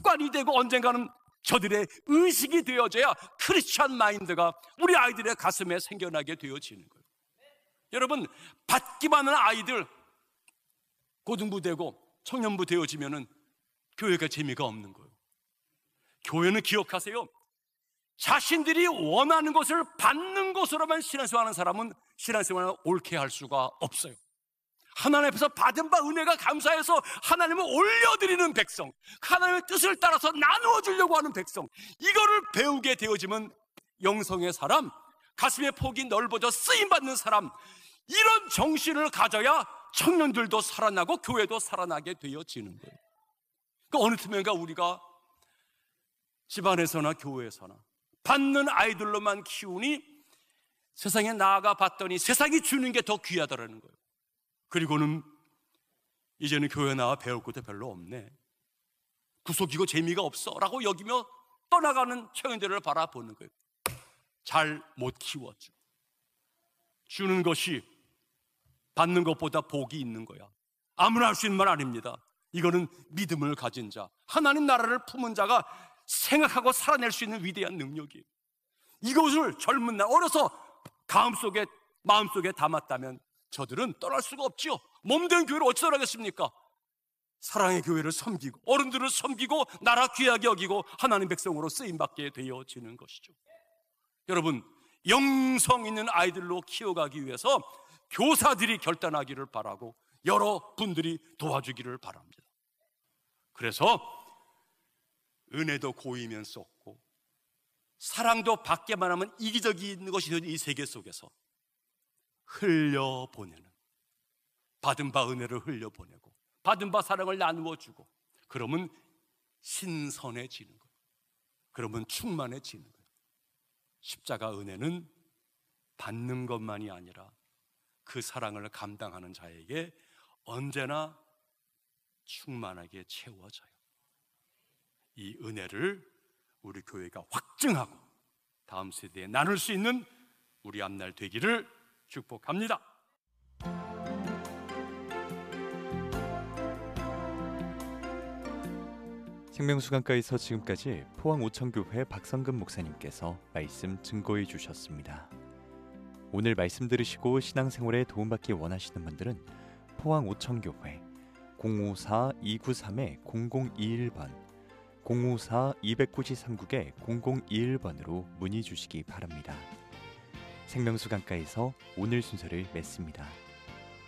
습관이 되고 언젠가는 저들의 의식이 되어져야 크리스찬 마인드가 우리 아이들의 가슴에 생겨나게 되어지는 거예요. 여러분, 받기만 하는 아이들 고등부 되고 청년부 되어지면은 교회가 재미가 없는 거예요. 교회는 기억하세요. 자신들이 원하는 것을 받는 것으로만 신앙생활하는 사람은 신앙생활을 옳게 할 수가 없어요. 하나님 앞에서 받은 바 은혜가 감사해서 하나님을 올려드리는 백성, 하나님의 뜻을 따라서 나누어 주려고 하는 백성, 이거를 배우게 되어지면 영성의 사람, 가슴의 폭이 넓어져 쓰임받는 사람, 이런 정신을 가져야 청년들도 살아나고 교회도 살아나게 되어지는 거예요. 그러니까 어느 틈엔가 우리가 집안에서나 교회에서나 받는 아이들로만 키우니 세상에 나아가 봤더니 세상이 주는 게 더 귀하다라는 거예요. 그리고는 이제는 교회 나와 배울 것도 별로 없네, 구속이고 재미가 없어 라고 여기며 떠나가는 청년들을 바라보는 거예요. 잘 못 키웠죠. 주는 것이 받는 것보다 복이 있는 거야. 아무나 할 수 있는 말 아닙니다. 이거는 믿음을 가진 자, 하나님 나라를 품은 자가 생각하고 살아낼 수 있는 위대한 능력이에요. 이것을 젊은 날 어려서 마음속에 담았다면 저들은 떠날 수가 없죠. 몸된 교회를 어찌 하겠습니까? 사랑의 교회를 섬기고 어른들을 섬기고 나라 귀하게 여기고 하나님 백성으로 쓰임받게 되어지는 것이죠. 여러분, 영성 있는 아이들로 키워가기 위해서 교사들이 결단하기를 바라고 여러분들이 도와주기를 바랍니다. 그래서 은혜도 고이면 쏟고 사랑도 받게만 하면 이기적인 것이 이 세계 속에서 흘려보내는, 받은 바 은혜를 흘려보내고 받은 바 사랑을 나누어 주고, 그러면 신선해지는 거예요. 그러면 충만해지는 거예요. 십자가 은혜는 받는 것만이 아니라 그 사랑을 감당하는 자에게 언제나 충만하게 채워져요. 이 은혜를 우리 교회가 확증하고 다음 세대에 나눌 수 있는 우리 앞날 되기를 축복합니다. 생명수강가에서 지금까지 포항 오천교회 박성근 목사님께서 말씀 증거해 주셨습니다. 오늘 말씀 들으시고 신앙생활에 도움받기 원하시는 분들은 포항 오천교회 054-293-0021번 054-293-0021번으로 문의 주시기 바랍니다. 생명수강가에서 오늘 순서를 맺습니다.